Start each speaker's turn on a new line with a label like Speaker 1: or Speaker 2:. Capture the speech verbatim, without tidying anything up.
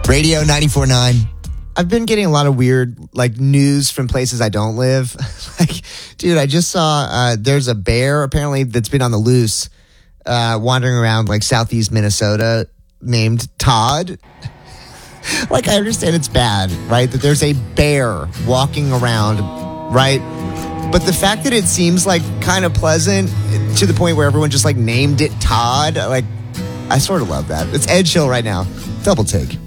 Speaker 1: Radio ninety-four point nine. I've been getting a lot of weird, like, news from places I don't live. Like, dude, I just saw uh, there's a bear, apparently, that's been on the loose, uh, wandering around, like, southeast Minnesota, named Todd. Like, I understand it's bad, right? That there's a bear walking around, right? But the fact that it seems, like, kind of pleasant to the point where everyone just, like, named it Todd, like, I sort of love that. It's Ed Chill right now. Double take.